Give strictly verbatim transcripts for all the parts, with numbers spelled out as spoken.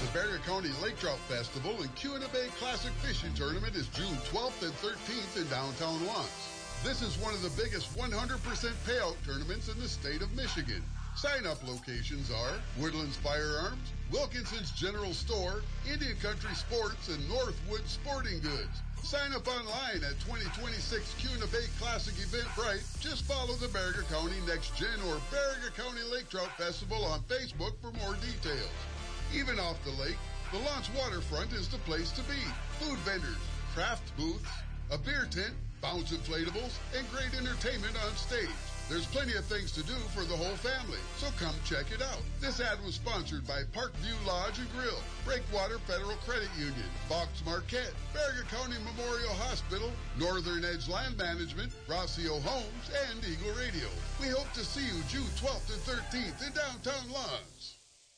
The Barrier County Lake Trout Festival and Kuna Bay Classic Fishing Tournament is June twelfth and thirteenth in downtown Lawrence. This is one of the biggest one hundred percent payout tournaments in the state of Michigan. Sign-up locations are Woodlands Firearms, Wilkinson's General Store, Indian Country Sports, and Northwood Sporting Goods. Sign up online at twenty twenty-six Kuna Bay Classic Eventbrite. Just follow the Barrier County Next Gen or Barrier County Lake Trout Festival on Facebook for more details. Even off the lake, the Lawrence waterfront is the place to be. Food vendors, craft booths, a beer tent, bounce inflatables, and great entertainment on stage. There's plenty of things to do for the whole family, so come check it out. This ad was sponsored by Parkview Lodge and Grill, Breakwater Federal Credit Union, Box Marquette, Barrier County Memorial Hospital, Northern Edge Land Management, Rossio Homes, and Eagle Radio. We hope to see you June twelfth and thirteenth in downtown Lawrence.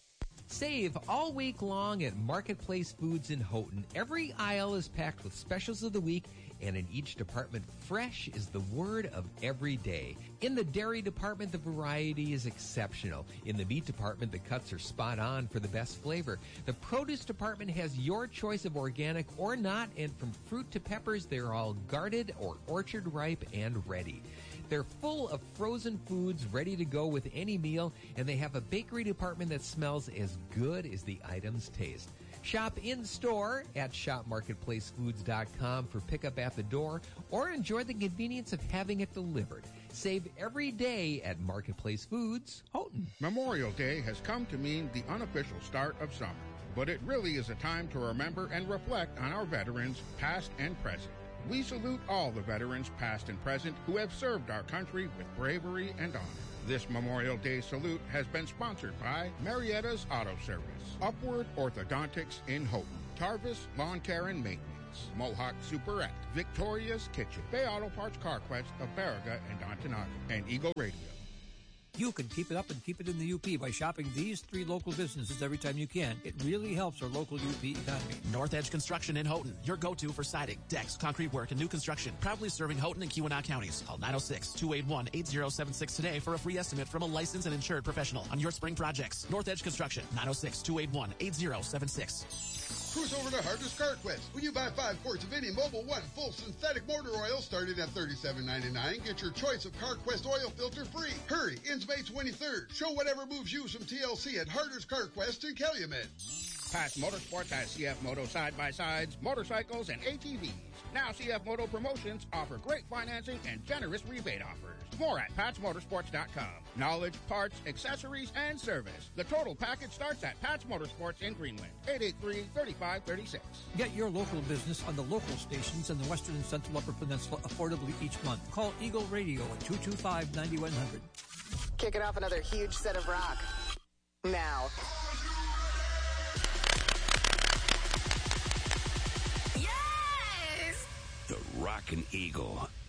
Save all week long at Marketplace Foods in Houghton. Every aisle is packed with specials of the week, and in each department, fresh is the word of every day. In the dairy department, the variety is exceptional. In the meat department, the cuts are spot on for the best flavor. The produce department has your choice of organic or not, and from fruit to peppers, they're all guarded or orchard ripe and ready. They're full of frozen foods ready to go with any meal, and they have a bakery department that smells as good as the items taste. Shop in-store at shop marketplace foods dot com for pickup at the door, or enjoy the convenience of having it delivered. Save every day at Marketplace Foods, Houghton. Memorial Day has come to mean the unofficial start of summer, but it really is a time to remember and reflect on our veterans, past and present. We salute all the veterans, past and present, who have served our country with bravery and honor. This Memorial Day salute has been sponsored by Marietta's Auto Service, Upward Orthodontics in Houghton, Tarvis Lawn Care and Maintenance, Mohawk Superette, Victoria's Kitchen, Bay Auto Parts CarQuest of Baraga and Ontonaga, and Eagle Radio. You can keep it up and keep it in the U P by shopping these three local businesses every time you can. It really helps our local U P economy. North Edge Construction in Houghton, your go-to for siding, decks, concrete work, and new construction. Proudly serving Houghton and Keweenaw counties. Call nine oh six, two eight one, eight oh seven six today for a free estimate from a licensed and insured professional on your spring projects. North Edge Construction, nine oh six, two eight one, eight oh seven six. Cruise over to Harder's CarQuest. When you buy five quarts of any Mobil one full synthetic motor oil starting at thirty-seven ninety-nine, get your choice of CarQuest oil filter free. Hurry, ends May twenty-third. Show whatever moves you some T L C at Harder's CarQuest in Calumet. Pat's Motorsports has C F Moto side-by-sides, motorcycles, and A T Vs. Now C F Moto Promotions offer great financing and generous rebate offers. More at pats motorsports dot com. Knowledge, parts, accessories, and service. The total package starts at Pat's Motorsports in Greenland. eight eight three, three five three six. Get your local business on the local stations in the Western and Central Upper Peninsula affordably each month. Call Eagle Radio at two two five, nine one zero zero. Kicking off another huge set of rock. Now. Yes! The Rockin' Eagle